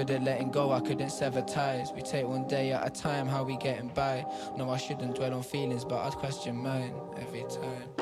Couldn't letting go, I couldn't sever ties. We take one day at a time, how we getting by. No, I shouldn't dwell on feelings, but I'd question mine every time.